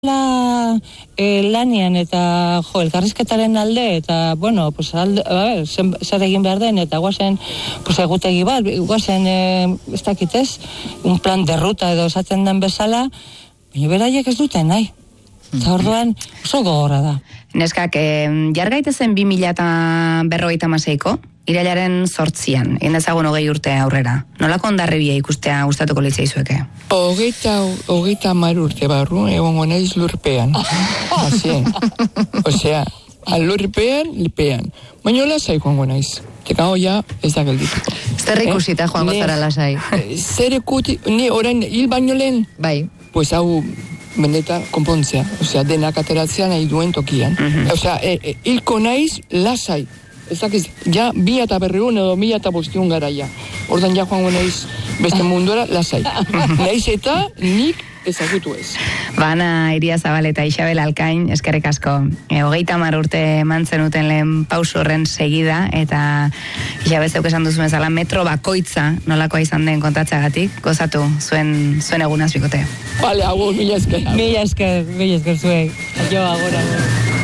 lanian eta elkarrizketaren alde eta bueno, pues zer egin behar den eta guazen pues egutegi bat, guazen ez dakitez, un plan de ruta edo esaten den bezala, baina beraiek ez duten nahi. Eta orduan oso gogorra da. Neskak, jargaitezen 2056ko, irailaren 8an, indezagun 20 urte aurrera. Nolako ondarribia ikustea gustatuko litzaizueke? 30 urte barru, egongo naiz lurpean. Así. Osea, lurpean, lipean. Baina lasai joango naiz. Tekao ja, ez da geldituko. Zer ikusita joango zara lasai? Zer ikuti, ni orain hil baino lehen? Bai. Pues hau mendeta konpontzea, osea, denak ateratzea nahi duen tokian. Osea, hilko naiz lasai. Ez dakiz, ja 2040 edo 2050 garaia. Ordan ja joango naiz beste munduara lasai. Naiz eta nik ezagutu ez. Bana Iriazabal eta Isabel Alkain, eskerrik asko. 30 urte eman zenuten lehen pauso horren segida, eta Isabel zeuk esan duzu bezala metro bakoitza nolakoa izan den kontatzeagatik, gozatu zuen egunaz bikote. Vale, agur, mila esker. Mila esker zuek. Jo, agora.